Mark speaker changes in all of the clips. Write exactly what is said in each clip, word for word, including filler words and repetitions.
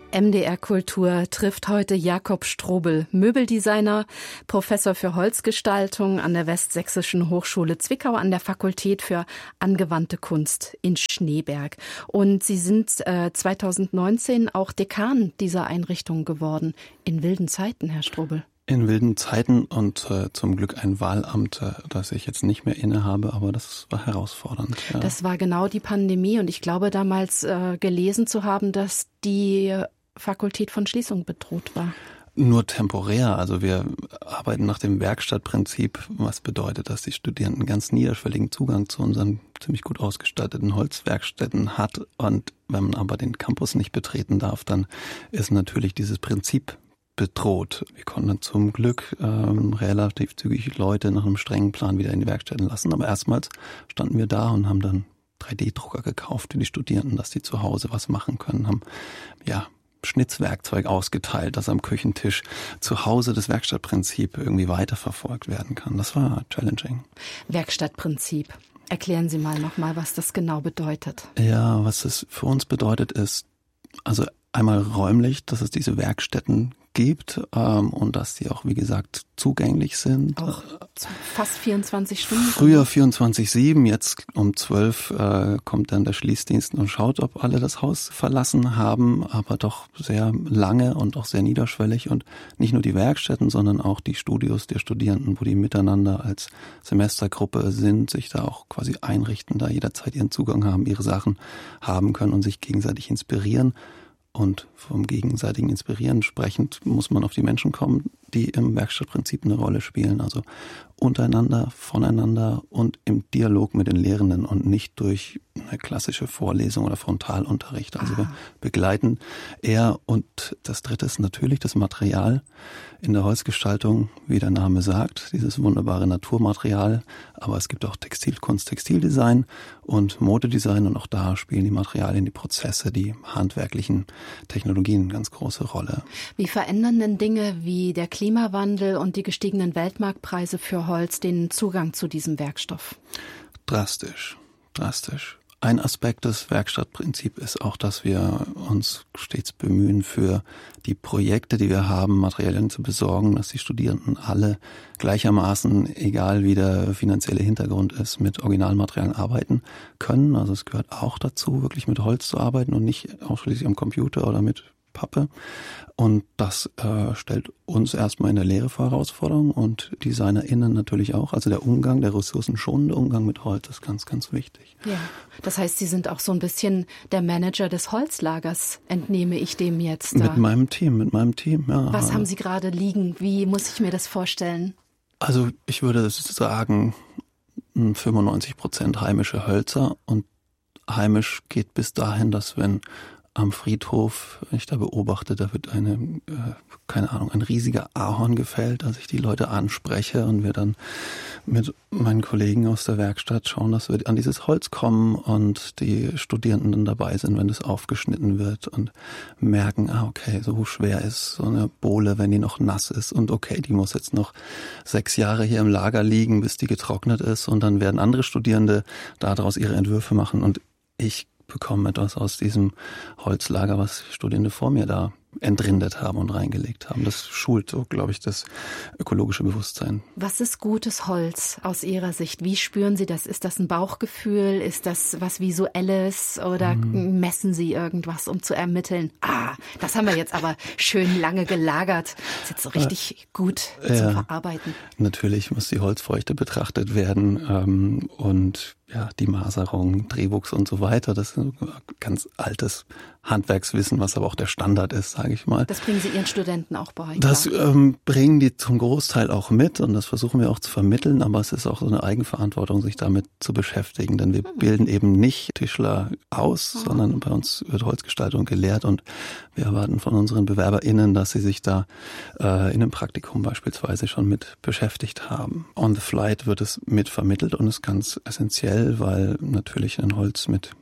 Speaker 1: M D R Kultur trifft heute Jakob Strobel, Möbeldesigner, Professor für Holzgestaltung an der Westsächsischen Hochschule Zwickau an der Fakultät für angewandte Kunst in Schneeberg. Und Sie sind äh, zweitausendneunzehn auch Dekan dieser Einrichtung geworden. In wilden Zeiten, Herr Strobel.
Speaker 2: In wilden Zeiten und äh, zum Glück ein Wahlamt, äh, das ich jetzt nicht mehr innehabe, aber das war herausfordernd. Ja.
Speaker 1: Das war genau die Pandemie und ich glaube damals äh, gelesen zu haben, dass die Fakultät von Schließung bedroht war.
Speaker 2: Nur temporär. Also wir arbeiten nach dem Werkstattprinzip, was bedeutet, dass die Studierenden ganz niederschwelligen Zugang zu unseren ziemlich gut ausgestatteten Holzwerkstätten hat. Und wenn man aber den Campus nicht betreten darf, dann ist natürlich dieses Prinzip bedroht. Wir konnten zum Glück ähm, relativ zügig Leute nach einem strengen Plan wieder in die Werkstätten lassen. Aber erstmals standen wir da und haben dann drei D Drucker gekauft für die Studierenden, dass die zu Hause was machen können, haben ja Schnitzwerkzeug ausgeteilt, dass am Küchentisch zu Hause das Werkstattprinzip irgendwie weiterverfolgt werden kann. Das war challenging.
Speaker 1: Werkstattprinzip. Erklären Sie mal nochmal, was das genau bedeutet.
Speaker 2: Ja, was es für uns bedeutet ist, also einmal räumlich, dass es diese Werkstätten gibt ähm, und dass die auch, wie gesagt, zugänglich sind.
Speaker 1: Auch fast vierundzwanzig Stunden?
Speaker 2: Früher vierundzwanzig sieben, jetzt um zwölf äh, kommt dann der Schließdienst und schaut, ob alle das Haus verlassen haben, aber doch sehr lange und auch sehr niederschwellig und nicht nur die Werkstätten, sondern auch die Studios der Studierenden, wo die miteinander als Semestergruppe sind, sich da auch quasi einrichten, da jederzeit ihren Zugang haben, ihre Sachen haben können und sich gegenseitig inspirieren. Und vom gegenseitigen Inspirieren sprechend muss man auf die Menschen kommen, die im Werkstattprinzip eine Rolle spielen. Also untereinander, voneinander und im Dialog mit den Lehrenden und nicht durch eine klassische Vorlesung oder Frontalunterricht. Also ah. wir begleiten eher. Und das Dritte ist natürlich das Material in der Holzgestaltung, wie der Name sagt, dieses wunderbare Naturmaterial. Aber es gibt auch Textilkunst, Textildesign und Modedesign und auch da spielen die Materialien, die Prozesse, die handwerklichen Technologien eine ganz große Rolle.
Speaker 1: Wie verändern denn Dinge wie der Klimawandel und die gestiegenen Weltmarktpreise für Holz den Zugang zu diesem Werkstoff?
Speaker 2: Drastisch, drastisch. Ein Aspekt des Werkstattprinzips ist auch, dass wir uns stets bemühen, für die Projekte, die wir haben, Materialien zu besorgen, dass die Studierenden alle gleichermaßen, egal wie der finanzielle Hintergrund ist, mit Originalmaterialien arbeiten können. Also es gehört auch dazu, wirklich mit Holz zu arbeiten und nicht ausschließlich am Computer oder mit Pappe. Und das äh, stellt uns erstmal in der Lehre vor Herausforderungen und DesignerInnen natürlich auch. Also der Umgang, der ressourcenschonende Umgang mit Holz ist ganz, ganz wichtig.
Speaker 1: Ja, das heißt, Sie sind auch so ein bisschen der Manager des Holzlagers, entnehme ich dem jetzt. Da.
Speaker 2: Mit meinem Team, mit meinem Team, ja.
Speaker 1: Was haben Sie gerade liegen? Wie muss ich mir das vorstellen?
Speaker 2: Also ich würde sagen, fünfundneunzig Prozent heimische Hölzer und heimisch geht bis dahin, dass wenn am Friedhof, wenn ich da beobachte, da wird eine, äh, keine Ahnung, ein riesiger Ahorn gefällt, dass ich die Leute anspreche und wir dann mit meinen Kollegen aus der Werkstatt schauen, dass wir an dieses Holz kommen und die Studierenden dann dabei sind, wenn das aufgeschnitten wird und merken, ah okay, so schwer ist so eine Bohle, wenn die noch nass ist und okay, die muss jetzt noch sechs Jahre hier im Lager liegen, bis die getrocknet ist und dann werden andere Studierende daraus ihre Entwürfe machen und ich bekommen etwas aus diesem Holzlager, was Studierende vor mir da entrindet haben und reingelegt haben. Das schult so, glaube ich, das ökologische Bewusstsein.
Speaker 1: Was ist gutes Holz aus Ihrer Sicht? Wie spüren Sie das? Ist das ein Bauchgefühl? Ist das was Visuelles? Oder hm. messen Sie irgendwas, um zu ermitteln? Ah, das haben wir jetzt aber schön lange gelagert. Das ist jetzt so richtig äh, gut
Speaker 2: ja,
Speaker 1: zum Verarbeiten.
Speaker 2: Natürlich muss die Holzfeuchte betrachtet werden ähm, und ja, die Maserung, Drehwuchs und so weiter. Das ist ein ganz altes Handwerkswissen, was aber auch der Standard ist, sage ich mal.
Speaker 1: Das bringen Sie Ihren Studenten auch bei?
Speaker 2: Das ähm, bringen die zum Großteil auch mit und das versuchen wir auch zu vermitteln, aber es ist auch so eine Eigenverantwortung, sich damit zu beschäftigen, denn wir mhm. bilden eben nicht Tischler aus, mhm. sondern bei uns wird Holzgestaltung gelehrt und wir erwarten von unseren BewerberInnen, dass sie sich da äh, in einem Praktikum beispielsweise schon mit beschäftigt haben. On the flight wird es mit vermittelt und ist ganz essentiell, weil natürlich ein Holz mit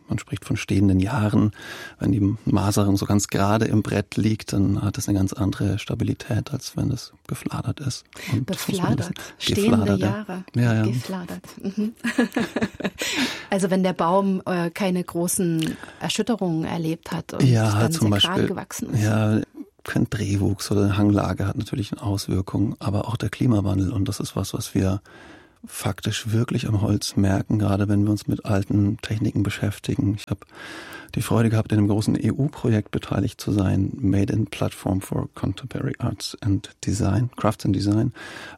Speaker 2: man spricht von stehenden Jahren. Wenn die Maserung so ganz gerade im Brett liegt, dann hat es eine ganz andere Stabilität, als wenn es gefladert ist.
Speaker 1: Und befladert, stehende Jahre,
Speaker 2: ja, ja.
Speaker 1: gefladert. Mhm. Also wenn der Baum äh, keine großen Erschütterungen erlebt hat und
Speaker 2: ja,
Speaker 1: dann
Speaker 2: zum
Speaker 1: sehr
Speaker 2: Beispiel,
Speaker 1: gerade gewachsen ist.
Speaker 2: Ja, kein Drehwuchs oder eine Hanglage hat natürlich eine Auswirkung, aber auch der Klimawandel. Und das ist was, was wir faktisch wirklich am Holz merken, gerade wenn wir uns mit alten Techniken beschäftigen. Ich habe die Freude gehabt, in einem großen E U-Projekt beteiligt zu sein, Made in Platform for Contemporary Arts and Design, Crafts and Design.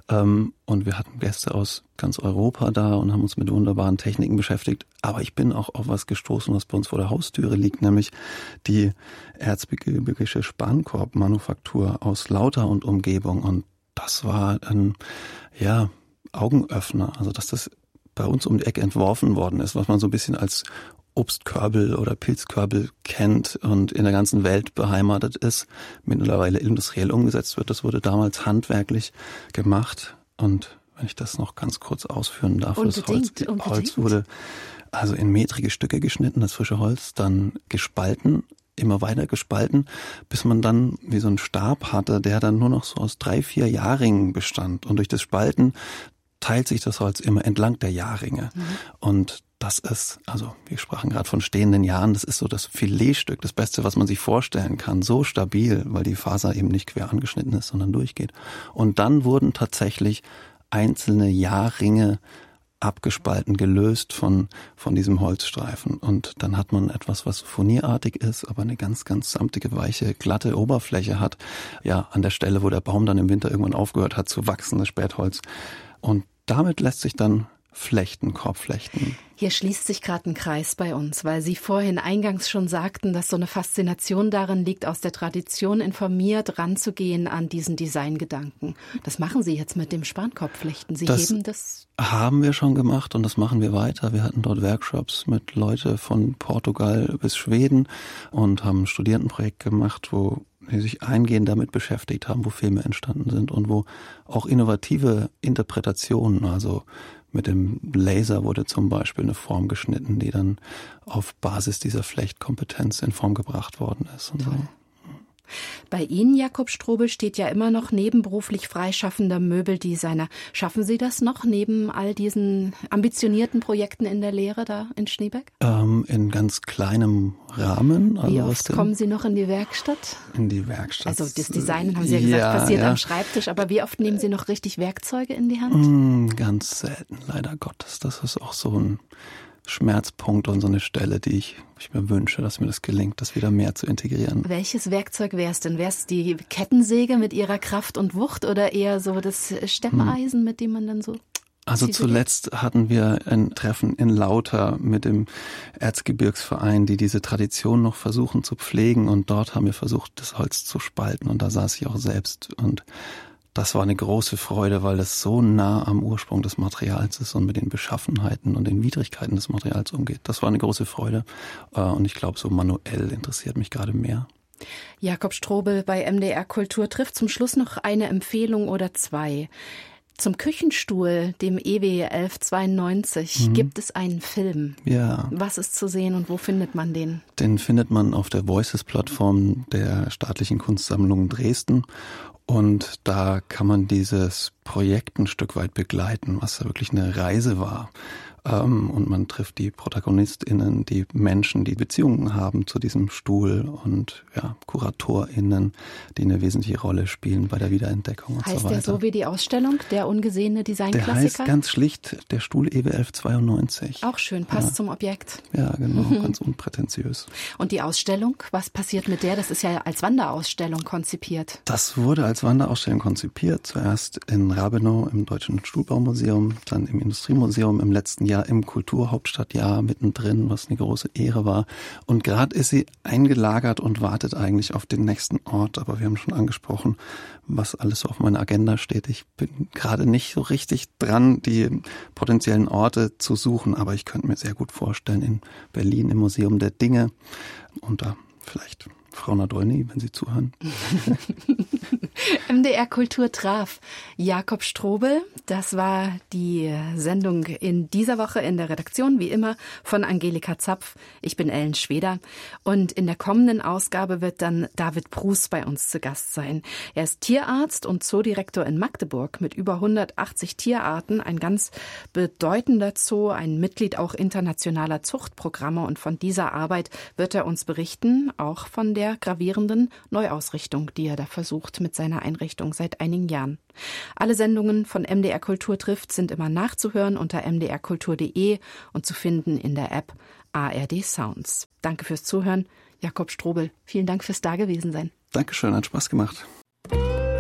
Speaker 2: Und wir hatten Gäste aus ganz Europa da und haben uns mit wunderbaren Techniken beschäftigt. Aber ich bin auch auf was gestoßen, was bei uns vor der Haustüre liegt, nämlich die erzgebirgische Spankorbmanufaktur aus Lauter und Umgebung. Und das war ein, ja, Augenöffner, also dass das bei uns um die Ecke entworfen worden ist, was man so ein bisschen als Obstkörbel oder Pilzkörbel kennt und in der ganzen Welt beheimatet ist, mittlerweile industriell umgesetzt wird. Das wurde damals handwerklich gemacht und wenn ich das noch ganz kurz ausführen darf,
Speaker 1: unbedingt,
Speaker 2: das Holz,
Speaker 1: unbedingt.
Speaker 2: Holz wurde also in metrige Stücke geschnitten, das frische Holz, dann gespalten, immer weiter gespalten, bis man dann wie so einen Stab hatte, der dann nur noch so aus drei, vier Jahrringen bestand. Und durch das Spalten teilt sich das Holz immer entlang der Jahrringe. Mhm. Und das ist, also wir sprachen gerade von stehenden Jahren, das ist so das Filetstück, das Beste, was man sich vorstellen kann. So stabil, weil die Faser eben nicht quer angeschnitten ist, sondern durchgeht. Und dann wurden tatsächlich einzelne Jahrringe abgespalten, gelöst von von diesem Holzstreifen. Und dann hat man etwas, was furnierartig ist, aber eine ganz, ganz samtige, weiche, glatte Oberfläche hat. Ja, an der Stelle, wo der Baum dann im Winter irgendwann aufgehört hat zu wachsen, das Spätholz. Und damit lässt sich dann flechten, Korbflechten.
Speaker 1: Hier schließt sich gerade ein Kreis bei uns, weil Sie vorhin eingangs schon sagten, dass so eine Faszination darin liegt, aus der Tradition informiert ranzugehen an diesen Designgedanken. Das machen Sie jetzt mit dem Spankorbflechten. Sie
Speaker 2: das
Speaker 1: heben das...
Speaker 2: haben wir schon gemacht und das machen wir weiter. Wir hatten dort Workshops mit Leuten von Portugal bis Schweden und haben ein Studierendenprojekt gemacht, wo die sich eingehend damit beschäftigt haben, wo Filme entstanden sind und wo auch innovative Interpretationen, also mit dem Laser wurde zum Beispiel eine Form geschnitten, die dann auf Basis dieser Flechtkompetenz in Form gebracht worden ist. Und so.
Speaker 1: Bei Ihnen, Jakob Strobel, steht ja immer noch nebenberuflich freischaffender Möbeldesigner. Schaffen Sie das noch neben all diesen ambitionierten Projekten in der Lehre da in Schneeberg?
Speaker 2: Ähm, in ganz kleinem Rahmen.
Speaker 1: Also Wie oft kommen Sie noch in die Werkstatt?
Speaker 2: In die Werkstatt.
Speaker 1: Also das Design, haben Sie ja gesagt,
Speaker 2: ja,
Speaker 1: passiert
Speaker 2: ja.
Speaker 1: am Schreibtisch. Aber wie oft nehmen Sie noch richtig Werkzeuge in die Hand?
Speaker 2: Mm, ganz selten, leider Gottes. Das ist auch so ein Schmerzpunkt und so eine Stelle, die ich, ich mir wünsche, dass mir das gelingt, das wieder mehr zu integrieren.
Speaker 1: Welches Werkzeug wäre es denn? Wäre es die Kettensäge mit ihrer Kraft und Wucht oder eher so das Stemmeisen, mit dem man dann so...
Speaker 2: Also zuletzt hatten wir ein Treffen in Lauter mit dem Erzgebirgsverein, die diese Tradition noch versuchen zu pflegen und dort haben wir versucht, das Holz zu spalten und da saß ich auch selbst und das war eine große Freude, weil es so nah am Ursprung des Materials ist und mit den Beschaffenheiten und den Widrigkeiten des Materials umgeht. Das war eine große Freude und ich glaube, so manuell interessiert mich gerade mehr.
Speaker 1: Jakob Strobel bei M D R Kultur trifft zum Schluss noch eine Empfehlung oder zwei. Zum Küchenstuhl, dem E W elf zweiundneunzig, mhm. gibt es einen Film.
Speaker 2: Ja.
Speaker 1: Was ist zu sehen und wo findet man den?
Speaker 2: Den findet man auf der Voices-Plattform der Staatlichen Kunstsammlung Dresden. Und da kann man dieses Projekt ein Stück weit begleiten, was ja wirklich eine Reise war. Und man trifft die ProtagonistInnen, die Menschen, die Beziehungen haben zu diesem Stuhl und ja, KuratorInnen, die eine wesentliche Rolle spielen bei der Wiederentdeckung und
Speaker 1: heißt
Speaker 2: so weiter.
Speaker 1: Heißt der so wie die Ausstellung, der ungesehene Designklassiker?
Speaker 2: Der heißt ganz schlicht der Stuhl E W elf zweiundneunzig.
Speaker 1: Auch schön, passt
Speaker 2: ja.
Speaker 1: zum Objekt.
Speaker 2: Ja, genau, mhm. ganz unprätentiös.
Speaker 1: Und die Ausstellung, was passiert mit der? Das ist ja als Wanderausstellung konzipiert.
Speaker 2: Das wurde als Wanderausstellung konzipiert, zuerst in Rabenau im Deutschen Stuhlbaumuseum, dann im Industriemuseum im letzten Jahr im Kulturhauptstadtjahr mittendrin, was eine große Ehre war. Und gerade ist sie eingelagert und wartet eigentlich auf den nächsten Ort. Aber wir haben schon angesprochen, was alles so auf meiner Agenda steht. Ich bin gerade nicht so richtig dran, die potenziellen Orte zu suchen. Aber ich könnte mir sehr gut vorstellen, in Berlin im Museum der Dinge und da vielleicht Frau Nadolny, wenn Sie zuhören.
Speaker 1: M D R Kultur traf Jakob Strobel. Das war die Sendung in dieser Woche in der Redaktion, wie immer, von Angelika Zapf. Ich bin Ellen Schweder. Und in der kommenden Ausgabe wird dann David Bruß bei uns zu Gast sein. Er ist Tierarzt und Zoodirektor in Magdeburg mit über hundertachtzig Tierarten. Ein ganz bedeutender Zoo, ein Mitglied auch internationaler Zuchtprogramme. Und von dieser Arbeit wird er uns berichten, auch von der gravierenden Neuausrichtung, die er da versucht mit seiner Einrichtung seit einigen Jahren. Alle Sendungen von M D R Kultur trifft sind immer nachzuhören unter m d r kultur punkt d e und zu finden in der App A R D Sounds. Danke fürs Zuhören. Jakob Strobel, vielen Dank fürs Dagewesensein.
Speaker 2: Dankeschön, hat Spaß gemacht.